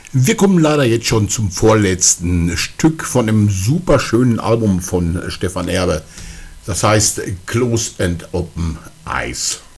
Wir kommen leider jetzt schon zum vorletzten Stück von einem super schönen Album von Stefan Erbe. Das heißt Close and Open Eyes.